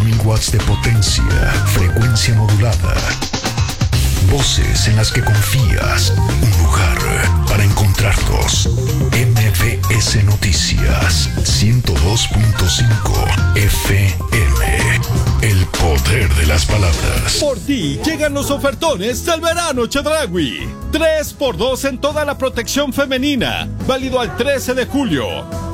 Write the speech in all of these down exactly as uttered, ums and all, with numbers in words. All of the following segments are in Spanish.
mil watts de potencia, frecuencia modulada. Voces en las que confías. Un lugar para encontrarnos. M V S Noticias ciento dos punto cinco F M. El poder de las palabras. Por ti llegan los ofertones del verano Chedraui. tres por dos en toda la protección femenina. Válido al trece de julio.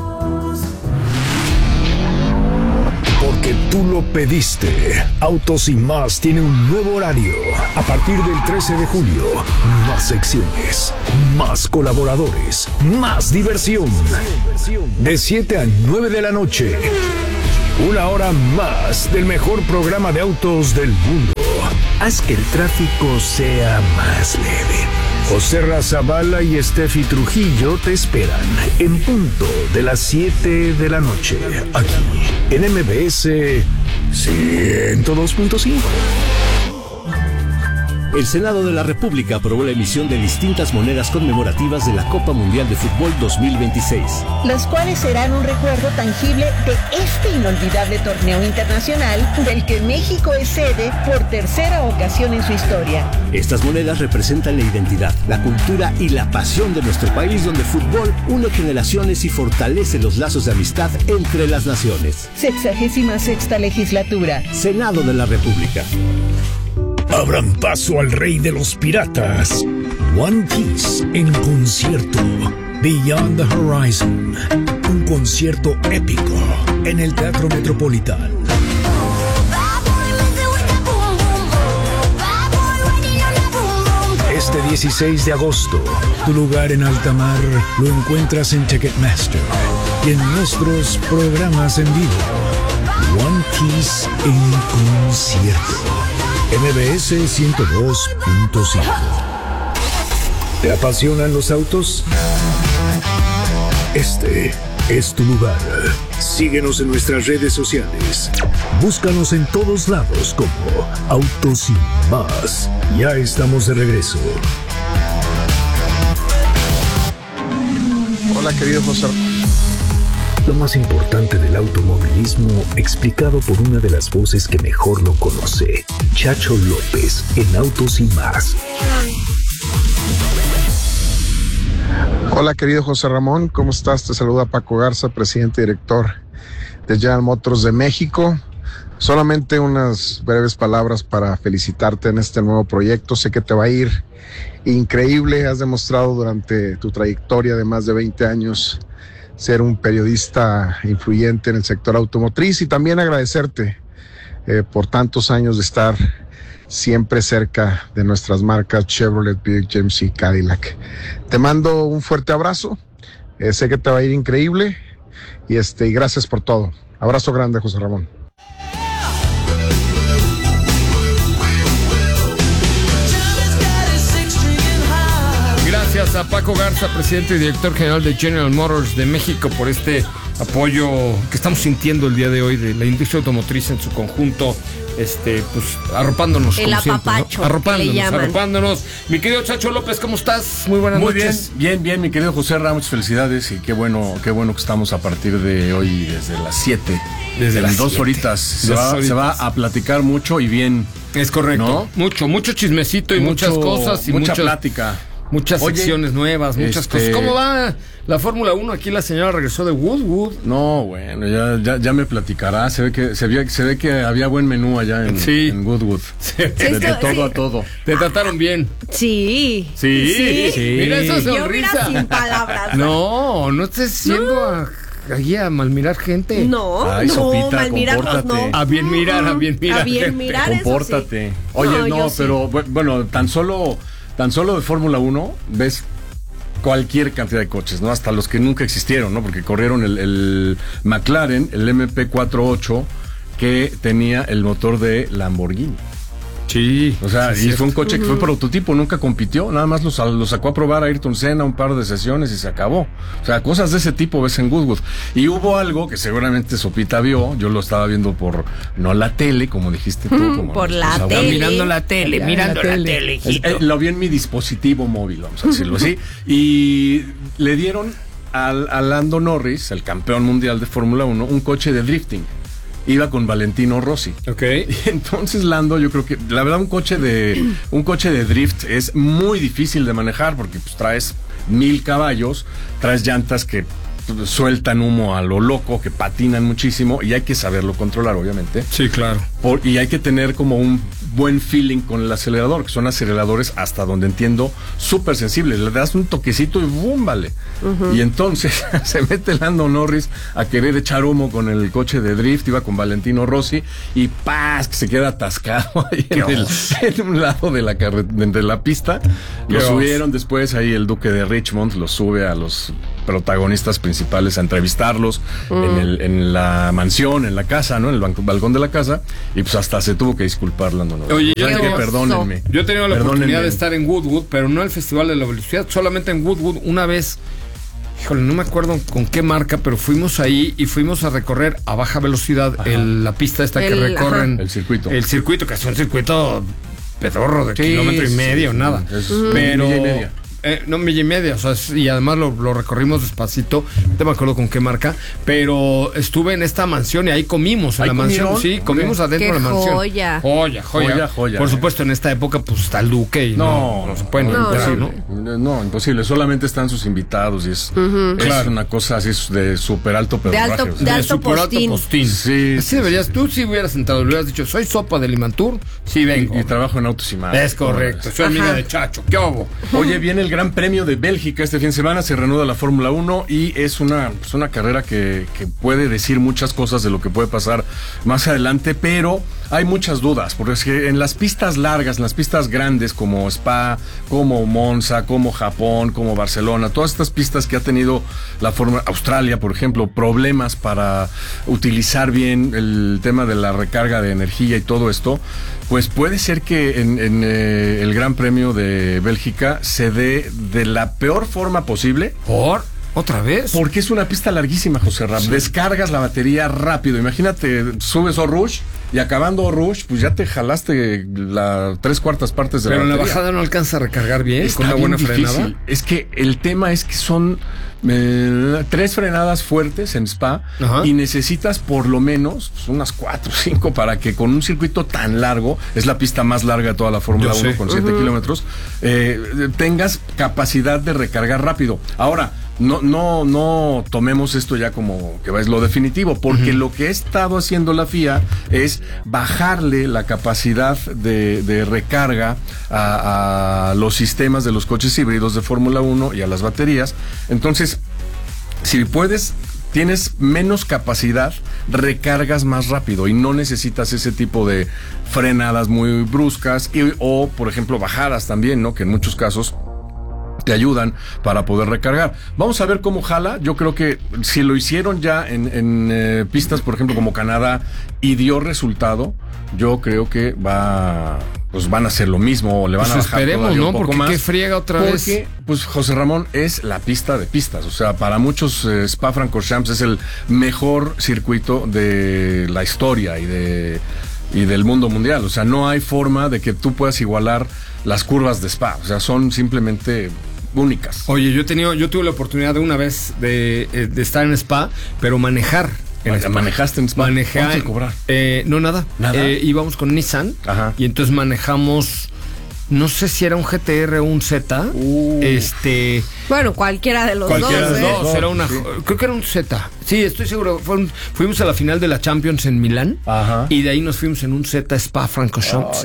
Porque tú lo pediste. Autos y Más tiene un nuevo horario. A partir del trece de julio, más secciones, más colaboradores, más diversión. De siete a nueve de la noche. Una hora más del mejor programa de autos del mundo. Haz que el tráfico sea más leve. José Razabala y Steffi Trujillo te esperan en punto de las siete de la noche, aquí en M V S ciento dos punto cinco. El Senado de la República aprobó la emisión de distintas monedas conmemorativas de la Copa Mundial de Fútbol dos mil veintiséis. Las cuales serán un recuerdo tangible de este inolvidable torneo internacional del que México es sede por tercera ocasión en su historia. Estas monedas representan la identidad, la cultura y la pasión de nuestro país, donde el fútbol une generaciones y fortalece los lazos de amistad entre las naciones. Sexagésima sexta legislatura. Senado de la República. Abran paso al rey de los piratas. One Piece en concierto. Beyond the Horizon. Un concierto épico en el Teatro Metropolitano. Este dieciséis de agosto, tu lugar en alta mar lo encuentras en Ticketmaster y en nuestros programas en vivo. One Piece en concierto. M V S ciento dos punto cinco. ¿Te apasionan los autos? Este es tu lugar. Síguenos en nuestras redes sociales. Búscanos en todos lados como Autos y Más. Ya estamos de regreso. Hola, querido José. Lo más importante del automovilismo, explicado por una de las voces que mejor lo conoce, Chacho López, en Autos y Más. Hola, querido José Ramón, ¿cómo estás? Te saluda Paco Garza, presidente y director de General Motors de México. Solamente unas breves palabras para felicitarte en este nuevo proyecto. Sé que te va a ir increíble. Has demostrado durante tu trayectoria de más de veinte años ser un periodista influyente en el sector automotriz, y también agradecerte eh, por tantos años de estar siempre cerca de nuestras marcas Chevrolet, Buick, G M C, Cadillac. Te mando un fuerte abrazo, eh, sé que te va a ir increíble y, este, y gracias por todo. Abrazo grande, José Ramón. Gracias a Paco Garza, presidente y director general de General Motors de México, por este apoyo que estamos sintiendo el día de hoy de la industria automotriz en su conjunto, este, pues arropándonos. El como apapacho, siempre, ¿no? Arropándonos, que le llaman. arropándonos. Mi querido Chacho López, ¿cómo estás? Muy buenas Muy noches. bien, bien, bien, mi querido José Ramos, muchas felicidades y qué bueno, qué bueno que estamos a partir de hoy desde las siete. Desde en las dos siete. horitas. Se Dos va, horitas. se va a platicar mucho y bien. Es correcto. ¿No? Mucho, mucho chismecito y Mucho- muchas cosas y mucha muchas, plática. Muchas Oye, secciones nuevas, muchas este- cosas. ¿Cómo va la Fórmula uno? Aquí la señora regresó de Woodwood. No, bueno, ya, ya, ya me platicará. Se ve que se ve, se ve que había buen menú allá en, Sí. en Goodwood. Sí. De, de esto- todo sí. a todo. Te trataron bien. Sí. Sí, sí. Mira esa Yo sonrisa. mira sin palabras. No, no estés yendo a, allí a malmirar gente. No, Ay, no, Sopita, mal mirarnos compórtate. no. A bien mirar, a bien mirar. A bien gente. mirar, eso Compórtate. sí. Oye, No, no, yo sí. pero bu- bueno, tan solo, tan solo de Fórmula uno ves cualquier cantidad de coches, ¿no? Hasta los que nunca existieron, ¿no? Porque corrieron el, el McLaren, el M P cuarenta y ocho, que tenía el motor de Lamborghini. Sí. O sea, sí, y fue un cierto. coche que fue prototipo, nunca compitió, nada más lo, sa- lo sacó a probar a Ayrton Senna un par de sesiones y se acabó. O sea, cosas de ese tipo ves en Goodwood. Y hubo algo que seguramente Sopita vio, yo lo estaba viendo por, no la tele, como dijiste tú. Como Por la nuestros tele. abuelos. Mirando la tele, mirando la tele, Es- hijito. eh, lo vi en mi dispositivo móvil, vamos a decirlo así. Y le dieron al, a Lando Norris, el campeón mundial de Fórmula uno, un coche de drifting. iba con Valentino Rossi. Ok. Y entonces Lando, yo creo que, la verdad, un coche de, un coche de drift es muy difícil de manejar porque pues traes mil caballos, traes llantas que sueltan humo a lo loco, que patinan muchísimo y hay que saberlo controlar, obviamente. Sí, claro. Por, y hay que tener como un buen feeling con el acelerador, que son aceleradores, hasta donde entiendo, súper sensibles. Le das un toquecito y ¡bum! Vale. Uh-huh. Y entonces se mete Lando Norris a querer echar humo con el coche de drift, iba con Valentino Rossi y ¡paz! Que se queda atascado ahí en, el, en un lado de la, carre, de la pista. Lo subieron después ahí el Duque de Richmond, lo sube a los protagonistas principales a entrevistarlos mm. en, el, en la mansión, en la casa, ¿no? En el banco, balcón de la casa, y pues hasta se tuvo que disculpar Lando Norris. Oye, yo, que perdónenme. Yo he tenido la oportunidad de estar en Woodwood, pero no el Festival de la Velocidad, solamente en Woodwood una vez. Híjole, no me acuerdo con qué marca, pero fuimos ahí y fuimos a recorrer a baja velocidad el, la pista esta el, que recorren. Ajá. El circuito. El circuito, que es un circuito pedorro de sí, kilómetro y medio, sí, nada. Es uh-huh. Pero... Milla y media. Eh, no, milla y media, o sea, y además lo, lo recorrimos despacito, no me acuerdo con qué marca, pero estuve en esta mansión y ahí comimos en la mansión, sí, comimos adentro de la mansión. Joya. Joya, joya, joya, joya. Por supuesto, en esta época, pues está el Duque y no, no, no se pueden no, entrar, ¿no? No, no, imposible, solamente están sus invitados y es, uh-huh. es claro. una cosa así de súper alto pedorraje. De alto, o sea. de alto de postín. Alto postín. Sí, así sí, deberías, sí. Tú si hubieras sentado, le hubieras dicho, soy Sopa de Limantur, sí vengo. Y, y trabajo en Autos y Más. Es correcto, soy amiga de Chacho, ¿qué hubo? Oye, viene el Gran Premio de Bélgica este fin de semana, se reanuda la Fórmula uno y es una, pues una carrera que, que puede decir muchas cosas de lo que puede pasar más adelante, pero hay muchas dudas, porque es que en las pistas largas, en las pistas grandes como Spa, como Monza, como Japón, como Barcelona, todas estas pistas que ha tenido la Fórmula, Australia, por ejemplo, problemas para utilizar bien el tema de la recarga de energía y todo esto, pues puede ser que en, en eh, el Gran Premio de Bélgica se dé de la peor forma posible. ¿Por? ¿Otra vez? Porque es una pista larguísima, José Ram. Sí. Descargas la batería rápido. Imagínate, subes Eau Rouge y acabando Eau Rouge, pues ya te jalaste la tres cuartas partes de Pero la batería. Pero en la bajada no alcanza a recargar bien. Está con una bien buena difícil. Frenada. Es que el tema es que son eh, tres frenadas fuertes en Spa. Ajá. Y necesitas por lo menos pues, unas cuatro o cinco para que con un circuito tan largo, es la pista más larga de toda la Fórmula uno con siete uh-huh. kilómetros, eh, tengas capacidad de recargar rápido. Ahora, No, no, no tomemos esto ya como que es lo definitivo, porque uh-huh. lo que ha estado haciendo la F I A es bajarle la capacidad de, de recarga a, a los sistemas de los coches híbridos de Fórmula uno y a las baterías. Entonces, si puedes, tienes menos capacidad, recargas más rápido y no necesitas ese tipo de frenadas muy bruscas y, o, por ejemplo, bajadas también, ¿no? Que en muchos casos te ayudan para poder recargar. Vamos a ver cómo jala. Yo creo que si lo hicieron ya en, en eh, pistas, por ejemplo, como Canadá, y dio resultado, yo creo que va, pues van a hacer lo mismo, o le van pues a bajar esperemos, ¿no? un poco Porque más. ¿Qué friega otra porque, vez? Porque, pues, José Ramón, es la pista de pistas. O sea, para muchos, eh, Spa-Francorchamps es el mejor circuito de la historia y de y del mundo mundial. O sea, no hay forma de que tú puedas igualar las curvas de Spa. O sea, son simplemente únicas. Oye, yo he tenido, yo tuve la oportunidad de una vez de, de estar en Spa, pero manejar. En Spa. ¿Manejaste en Spa? Manejé. ¿Cuánto te cobrar? Eh, no, nada. ¿Nada? Eh, íbamos con Nissan. Ajá. Y entonces manejamos, no sé si era un G T R o un Z. Uh. Este. Bueno, cualquiera de los cualquiera dos. de los ¿eh? dos. Era una, sí. Creo que era un Z. Sí, estoy seguro. Fue un, fuimos a la final de la Champions en Milán. Ajá. Y de ahí nos fuimos en un Z Spa-Francorchamps.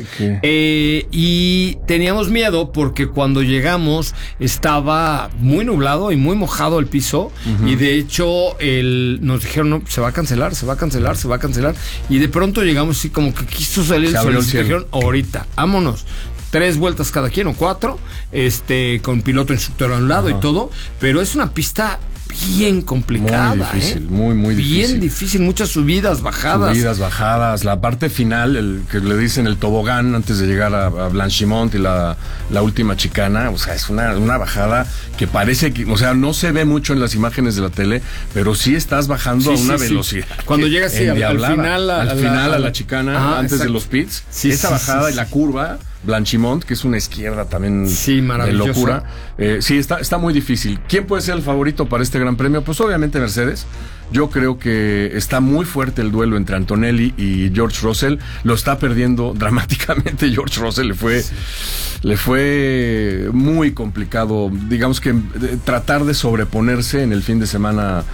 Eh, y teníamos miedo porque cuando llegamos estaba muy nublado y muy mojado el piso. Uh-huh. Y de hecho el, nos dijeron, no, se va a cancelar, se va a cancelar, se va a cancelar. Y de pronto llegamos así como que quiso salir el sol. Y dijeron, ahorita, vámonos. Tres vueltas cada quien o cuatro, este, con piloto instructor a un lado. Ajá. Y todo, pero es una pista bien complicada. Muy difícil, ¿eh? muy, muy difícil. Bien difícil, muchas subidas, bajadas. Subidas, bajadas. La parte final, el que le dicen el tobogán antes de llegar a, a Blanchimont y la, la última chicana, o sea, es una, una bajada que parece que, o sea, no se ve mucho en las imágenes de la tele, pero sí estás bajando sí, a una sí, velocidad. Sí. Cuando llegas sí, al, al final, a, al a final la, a la chicana, ah, antes exacto. de los pits, sí, esa sí, bajada sí, y la curva. Blanchimont, que es una izquierda también sí, de locura. Eh, sí, está, está muy difícil. ¿Quién puede ser el favorito para este Gran Premio? Pues obviamente Mercedes. Yo creo que está muy fuerte el duelo entre Antonelli y George Russell. Lo está perdiendo dramáticamente George Russell. Le fue, sí. le fue muy complicado, digamos que tratar de sobreponerse en el fin de semana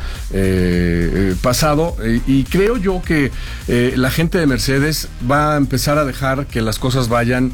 eh, pasado. Eh, y creo yo que eh, la gente de Mercedes va a empezar a dejar que las cosas vayan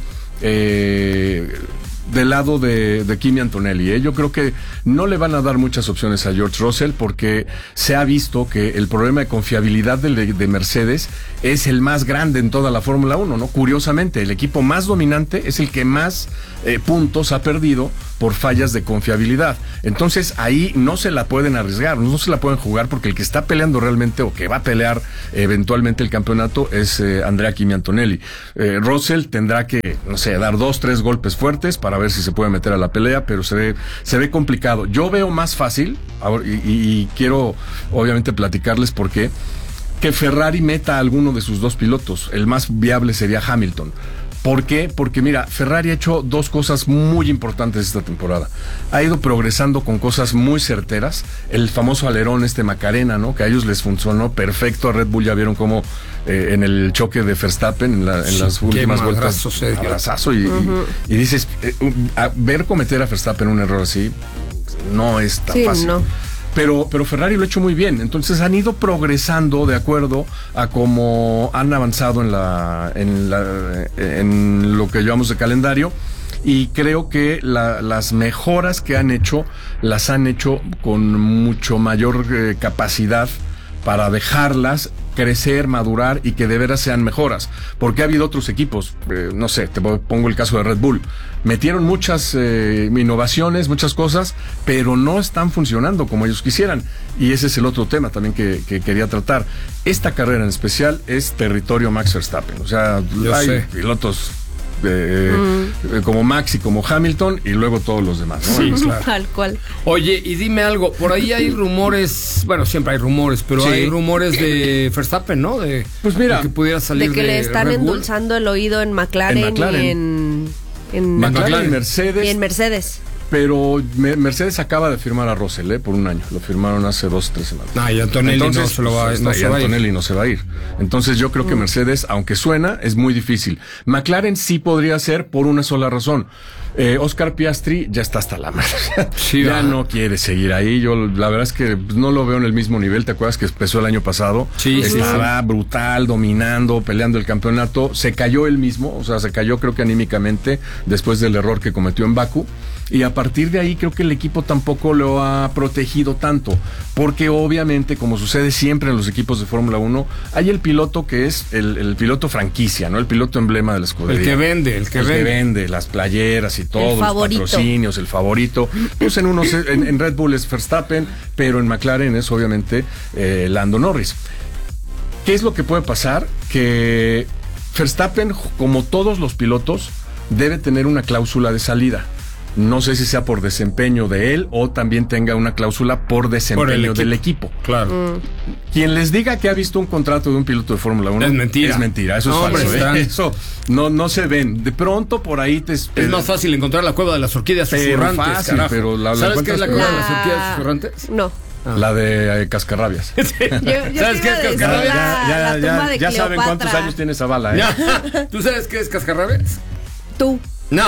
Eh, del lado de, de Kimi Antonelli, ¿eh? Yo creo que no le van a dar muchas opciones a George Russell porque se ha visto que el problema de confiabilidad de, de Mercedes es el más grande en toda la Fórmula uno, ¿no? Curiosamente, el equipo más dominante es el que más eh, puntos ha perdido por fallas de confiabilidad. Entonces ahí no se la pueden arriesgar, no se la pueden jugar porque el que está peleando realmente o que va a pelear eventualmente el campeonato es eh, Andrea Kimi Antonelli. Eh, Russell tendrá que, no sé, dar dos, tres golpes fuertes para ver si se puede meter a la pelea, pero se ve, se ve complicado. Yo veo más fácil, y, y, y quiero obviamente platicarles por qué, que Ferrari meta a alguno de sus dos pilotos. El más viable sería Hamilton. ¿Por qué? Porque mira, Ferrari ha hecho dos cosas muy importantes esta temporada. Ha ido progresando con cosas muy certeras. El famoso alerón este Macarena, ¿no? Que a ellos les funcionó perfecto. A Red Bull ya vieron cómo eh, en el choque de Verstappen, en, la, en sí, las últimas vueltas, abrazazo y, uh-huh. y, y dices, eh, a ver cometer a Verstappen un error así no es tan sí, fácil. No. Pero, pero Ferrari lo ha hecho muy bien. Entonces han ido progresando de acuerdo a cómo han avanzado en la, en la, en lo que llamamos de calendario. Y creo que la, las mejoras que han hecho, las han hecho con mucho mayor eh, capacidad para dejarlas crecer, madurar y que de veras sean mejoras. Porque ha habido otros equipos, eh, no sé, te pongo el caso de Red Bull. Metieron muchas eh, innovaciones, muchas cosas, pero no están funcionando como ellos quisieran. Y ese es el otro tema también que, que quería tratar. Esta carrera en especial es territorio Max Verstappen. O sea, Yo hay sé. pilotos Eh, mm. como Max y como Hamilton y luego todos los demás, ¿no? Sí, claro. Tal cual. Oye, y dime algo, por ahí hay rumores, bueno, siempre hay rumores, pero sí. hay rumores de Verstappen, ¿no? De, pues mira, de que pudiera salir de que de le están Red Bull. endulzando el oído en McLaren, en McLaren. y en, en McLaren, Mercedes. Y en Mercedes. Pero Mercedes acaba de firmar a Russell, ¿eh? Por un año. Lo firmaron hace dos, tres semanas. Ah, y Antonelli Entonces, no se lo va, pues, no y se va Antonelli a ir. no se va a ir. Entonces yo creo que Mercedes, aunque suena, es muy difícil. McLaren sí podría ser por una sola razón. Eh, Oscar Piastri ya está hasta la madre. Sí, ya va. no quiere seguir ahí. Yo la verdad es que no lo veo en el mismo nivel. ¿Te acuerdas que empezó el año pasado? Sí, Estaba sí. brutal, dominando, peleando el campeonato. Se cayó él mismo, o sea, se cayó creo que anímicamente después del error que cometió en Bakú. Y a partir de ahí creo que el equipo tampoco lo ha protegido tanto, porque obviamente, como sucede siempre en los equipos de Fórmula uno, hay el piloto que es el, el piloto franquicia, ¿no? El piloto emblema de la escudería. El que vende, el que el vende. que vende, las playeras y todo, los patrocinios, el favorito. Pues en unos, en, en Red Bull es Verstappen, pero en McLaren es obviamente eh, Lando Norris. ¿Qué es lo que puede pasar? Que Verstappen, como todos los pilotos, debe tener una cláusula de salida. No sé si sea por desempeño de él o también tenga una cláusula por desempeño por equipo. del equipo. Claro. Mm. Quien les diga que ha visto un contrato de un piloto de Fórmula uno es mentira. Es mentira, eso no, es falso. Hombre, ¿eh? Eso no, no se ven. De pronto por ahí te... Es eh, más fácil encontrar la cueva de las orquídeas susurrantes. Fácil, carajo. pero la, ¿Sabes qué es la cueva la... de las orquídeas susurrantes? No. Ah. La de eh, Cascarrabias. yo, yo ¿Sabes qué es Cascarrabias? La, ya ya, la ya, ya saben cuántos años tiene esa bala, ¿eh? Ya. ¿Tú sabes qué es Cascarrabias? Tú. No.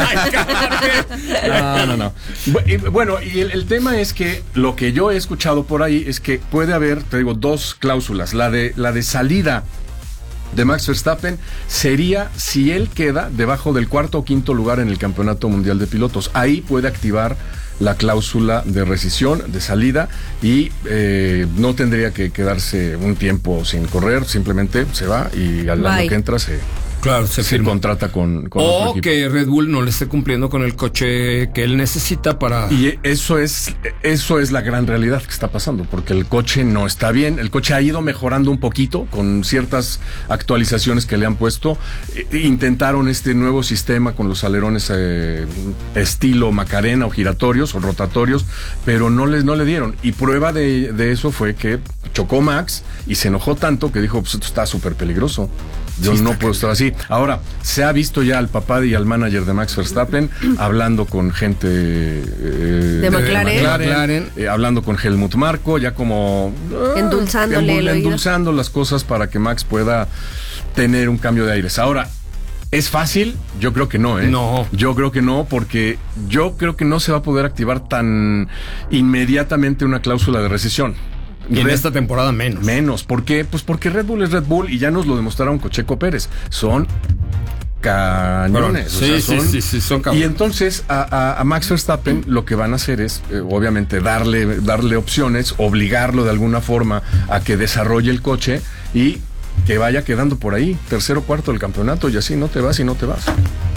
no, no, no. Bueno, y el, el tema es que lo que yo he escuchado por ahí es que puede haber, te digo, dos cláusulas. La de, la de salida de Max Verstappen sería si él queda debajo del cuarto o quinto lugar en el Campeonato Mundial de Pilotos. Ahí puede activar la cláusula de rescisión, de salida, y eh, no tendría que quedarse un tiempo sin correr, simplemente se va y al año que entra se... Claro, se, se contrata con, con o que Red Bull no le esté cumpliendo con el coche que él necesita para... Y eso es, eso es la gran realidad que está pasando, porque el coche no está bien. El coche ha ido mejorando un poquito con ciertas actualizaciones que le han puesto. E, intentaron este nuevo sistema con los alerones eh, estilo Macarena o giratorios o rotatorios, pero no les no le dieron. Y prueba de, de eso fue que chocó Max y se enojó tanto que dijo, pues esto está súper peligroso. Yo sí, no puedo estar así. Ahora, se ha visto ya al papá y al manager de Max Verstappen hablando con gente eh, de McLaren, de McLaren eh, hablando con Helmut Marko, ya como ah, endulzándole endul, endulzando las cosas para que Max pueda tener un cambio de aires. Ahora, ¿es fácil? Yo creo que no, ¿eh? No. Yo creo que no, porque yo creo que no se va a poder activar tan inmediatamente una cláusula de rescisión. Y en esta temporada menos. Menos. ¿Por qué? Pues porque Red Bull es Red Bull y ya nos lo demostraron con Checo Pérez. Son cañones. Sí, o sea, son, sí, sí, sí, son cañones. Y entonces a, a, a Max Verstappen lo que van a hacer es, eh, obviamente, darle, darle opciones, obligarlo de alguna forma a que desarrolle el coche y que vaya quedando por ahí, tercero, cuarto del campeonato, y así no te vas y no te vas.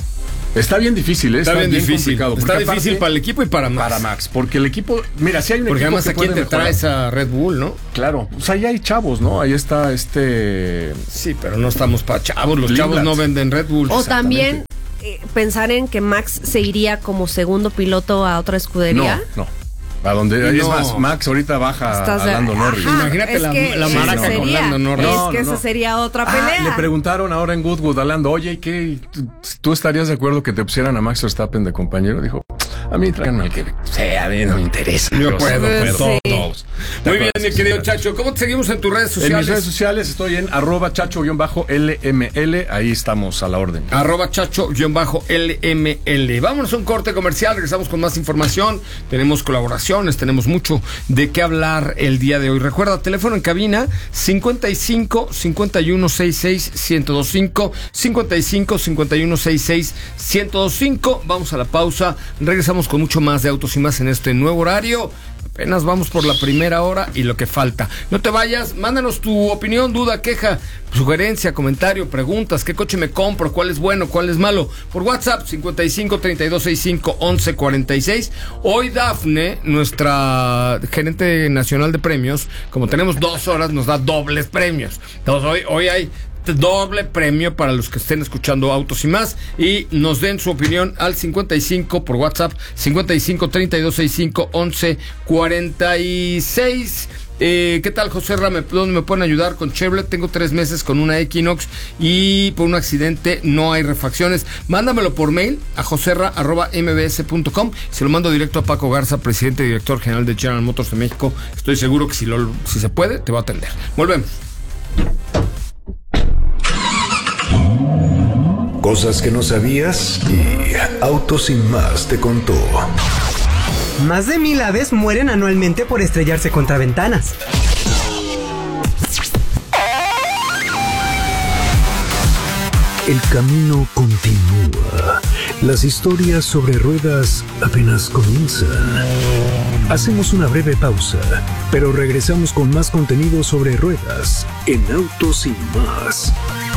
Está bien difícil, ¿eh? Está, está bien, bien difícil. complicado. Está difícil para el equipo y para Max. Para Max, porque el equipo, mira, si hay un porque equipo además que a quién te mejorar, traes a Red Bull, ¿no? Claro, o sea, ahí hay chavos, ¿no? Ahí está este... Sí, pero no estamos para chavos, los Lindblad. chavos no venden Red Bull. O también eh, pensar en que Max se iría como segundo piloto a otra escudería. No, no. A donde no. Es más, Max ahorita baja a Lando Norris. Ajá, imagínate la, que, la maraca sería, con Lando Norris. Es no, que no, esa no. sería otra pelea. Ah, le preguntaron ahora en Goodwood a Lando, oye, ¿qué? ¿Tú estarías de acuerdo que te pusieran a Max Verstappen de compañero? Dijo, a mí tráiganme al que sea, a mí no me interesa. Yo puedo, puedo. Sí. Todos. Muy bien, mi querido Chacho. ¿Cómo te seguimos en tus redes sociales? En mis redes sociales estoy en arroba chacho-L M L. Ahí estamos a la orden. Arroba chacho-L M L. Vámonos a un corte comercial. Regresamos con más información. Tenemos colaboraciones, tenemos mucho de qué hablar el día de hoy. Recuerda, teléfono en cabina cincuenta y cinco, cincuenta y uno, sesenta y seis, ciento veinticinco, cincuenta y cinco, cincuenta y uno, sesenta y seis, ciento veinticinco. Vamos a la pausa. Regresamos con mucho más de Autos y Más en este nuevo horario. Apenas vamos por la primera hora y lo que falta. No te vayas, mándanos tu opinión, duda, queja, sugerencia, comentario, preguntas, qué coche me compro, cuál es bueno, cuál es malo. Por WhatsApp, cincuenta y cinco, treinta y dos, sesenta y cinco, once, cuarenta y seis. Hoy Dafne, nuestra gerente nacional de premios, como tenemos dos horas, nos da dobles premios. Entonces hoy, hoy hay doble premio para los que estén escuchando Autos y Más y nos den su opinión al cincuenta y cinco por WhatsApp, cincuenta y cinco, treinta y dos, sesenta y cinco, once, cuarenta y seis. Eh, ¿Qué tal, José Rame? ¿Dónde me pueden ayudar con Chevrolet? Tengo tres meses con una Equinox y por un accidente no hay refacciones. Mándamelo por mail a joserra arroba m b s punto com. Se lo mando directo a Paco Garza, presidente y director general de General Motors de México. Estoy seguro que si, lo, si se puede, te va a atender. Volvemos. Cosas que no sabías y Autos Sin Más te contó. Más de mil aves mueren anualmente por estrellarse contra ventanas. El camino continúa. Las historias sobre ruedas apenas comienzan. Hacemos una breve pausa, pero regresamos con más contenido sobre ruedas en Autos Sin Más.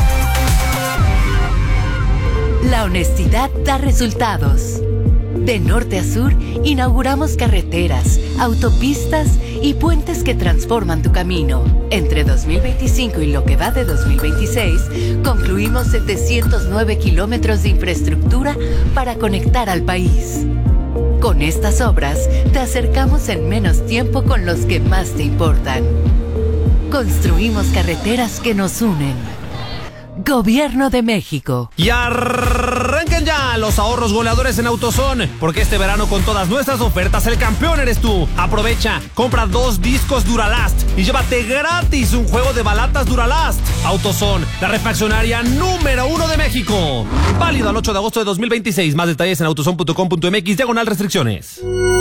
La honestidad da resultados. De norte a sur, inauguramos carreteras, autopistas y puentes que transforman tu camino. Entre dos mil veinticinco y lo que va de dos mil veintiséis, concluimos setecientos nueve kilómetros de infraestructura para conectar al país. Con estas obras, te acercamos en menos tiempo con los que más te importan. Construimos carreteras que nos unen. Gobierno de México. Y arranquen ya los ahorros goleadores en AutoZone, porque este verano con todas nuestras ofertas el campeón eres tú. Aprovecha, compra dos discos Duralast y llévate gratis un juego de balatas Duralast. AutoZone, la refaccionaria número uno de México. Válido al ocho de agosto de dos mil veintiséis. Más detalles en autozone punto com punto m x, diagonal restricciones.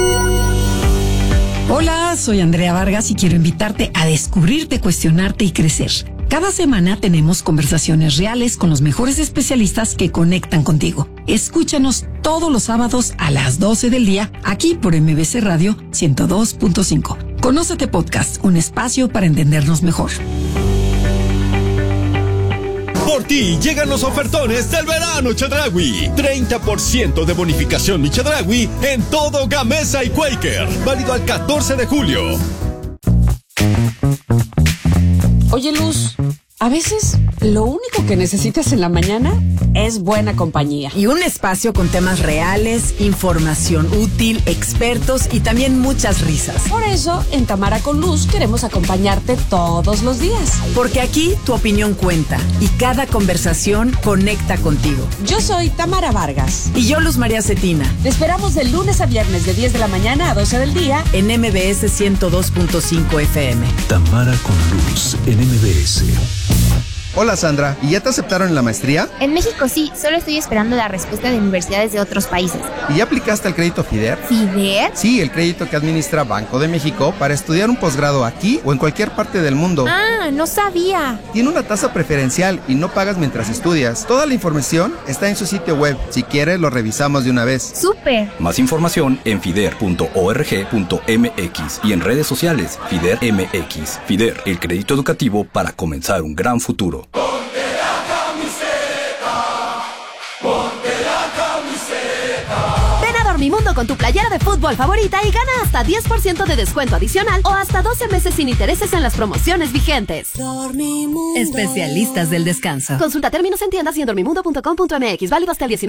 Hola, soy Andrea Vargas y quiero invitarte a descubrirte, cuestionarte y crecer. Cada semana tenemos conversaciones reales con los mejores especialistas que conectan contigo. Escúchanos todos los sábados a las doce del día, aquí por M B C Radio ciento dos punto cinco. Conócete Podcast, un espacio para entendernos mejor. Por ti llegan los ofertones del verano Chedraui. treinta por ciento de bonificación Mi Chedraui en todo Gamesa y Quaker. Válido al catorce de julio. Oye, Luz, a veces Lo único que necesitas en la mañana es buena compañía. Y un espacio con temas reales, información útil, expertos y también muchas risas. Por eso, en Tamara con Luz queremos acompañarte todos los días. Porque aquí tu opinión cuenta y cada conversación conecta contigo. Yo soy Tamara Vargas. Y yo, Luz María Cetina. Te esperamos de lunes a viernes de diez de la mañana a doce del día en M B S ciento dos punto cinco F M. Tamara con Luz en M B S. Hola Sandra, ¿y ya te aceptaron en la maestría? En México sí, solo estoy esperando la respuesta de universidades de otros países. ¿Y ya aplicaste al crédito FIDER? ¿FIDER? Sí, el crédito que administra Banco de México para estudiar un posgrado aquí o en cualquier parte del mundo. Ah, no sabía. Tiene una tasa preferencial y no pagas mientras estudias. Toda la información está en su sitio web. Si quieres, lo revisamos de una vez. ¡Súper! Más información en fider punto org punto m x y en redes sociales FIDER M X. FIDER, el crédito educativo para comenzar un gran futuro. Ponte la camiseta, ponte la camiseta. Ven a Dormimundo con tu playera de fútbol favorita y gana hasta diez por ciento de descuento adicional o hasta doce meses sin intereses en las promociones vigentes. Dormimundo. Especialistas del descanso. Consulta términos en tiendas y en dormimundo punto com punto m x. Válido hasta el diecinueve.